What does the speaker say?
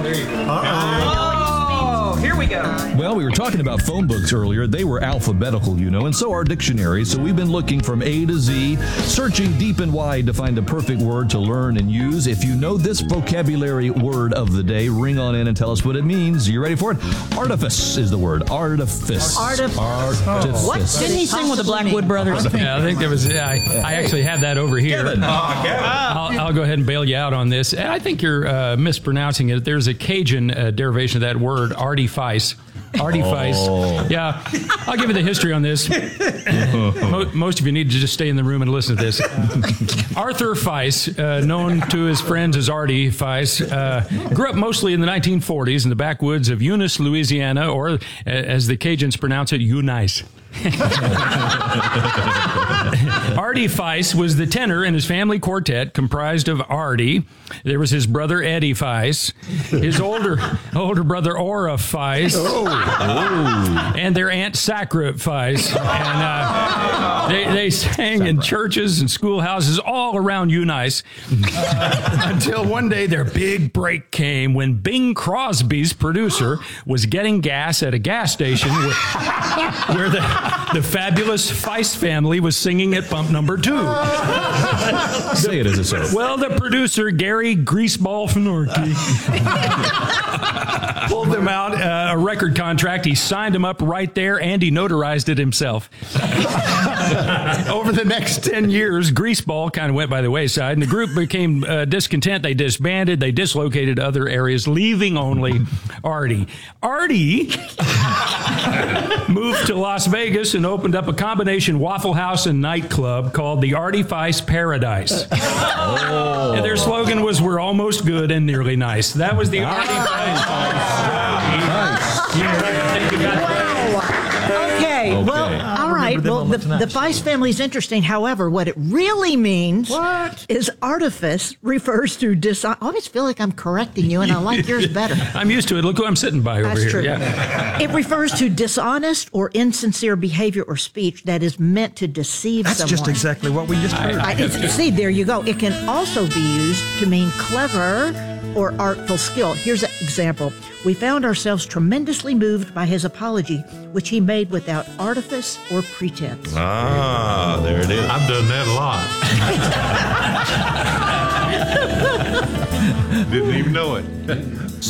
there you go. Oh, here we go. Well, we were talking about phone books earlier. They were alphabetical, and so are dictionaries. So we've been looking from A to Z, searching deep and wide to find the perfect word to learn and use. If you know this vocabulary word of the day, ring on in and tell us what it means. You ready for it? Artifice is the word. Artifice. Artifice. What didn't he sing with the Blackwood Brothers? Yeah, I think there was. I actually have that over here. Kevin. I'll go ahead and bail you out on this. I think you're mispronouncing it. There's a Cajun derivation of that word, artifice. Artifice. Oh. Yeah. I'll give you the history on this. Most of you need to just stay in the room and listen to this. Arthur Fice, known to his friends as Artie Fice, grew up mostly in the 1940s in the backwoods of Eunice, Louisiana, or as the Cajuns pronounce it, Eunice. Artie Fice was the tenor in his family quartet comprised of Artie. There was his brother Eddie Fice, his older brother Ora Fice, and their aunt Sacra Fice. And they sang in churches and schoolhouses all around Eunice until one day their big break came when Bing Crosby's producer was getting gas at a gas station where the fabulous Fice family was singing at pump number 2. Say it as it so. Well, the producer, Gary Greaseball Finorki, pulled them out a record contract. He signed them up right there, and he notarized it himself. Over the next 10 years, Greaseball kind of went by the wayside, and the group became discontent. They disbanded. They dislocated other areas, leaving only Artie. Artie moved to Las Vegas and opened up a combination Waffle House and nightclub called the Artie Fice Paradise. Oh. And their slogan was, "We're almost good and nearly nice." That was the Artie Fice. Okay, well, all right. Well, the Fice family is interesting. However, what it really means is artifice refers to I always feel like I'm correcting you, and I like yours better. I'm used to it. Look who I'm sitting by over That's here. true. Yeah. It refers to dishonest or insincere behavior or speech that is meant to deceive someone. That's just exactly what we just heard. See, there you go. It can also be used to mean clever or artful skill. Here's an example. We found ourselves tremendously moved by his apology, which he made without artifice or pretense. Ah, there it is. I've done that a lot. Didn't even know it.